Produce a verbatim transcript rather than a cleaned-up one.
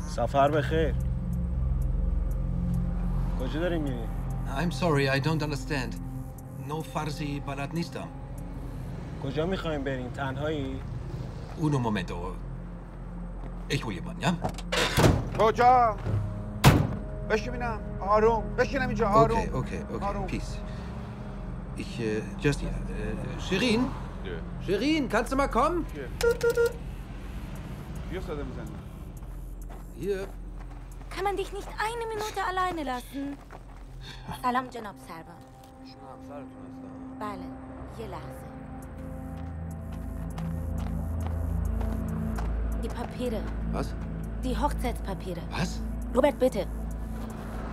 سفر بخیر. کجا داری میری؟ I'm sorry, I don't understand. No farsi بلد نیستم. کجا میخوایم بریم؟ تنهایی؟ Uno momento. Ich hol jemanden, ja? کجا؟ بشین ببینم. آروم. بشینم اینجا آروم. Okay, okay, okay. آروم. Peace. Ich, äh, just hier. Äh, Shirin? Ja. Shirin, kannst du mal kommen? Hier soll er sein. Hier. Kann man dich nicht eine Minute alleine lassen? سلام جناب سربان. بله، یه لحظه. Die Papiere. Was? Die Hochzeitspapiere. Was? Robert, bitte.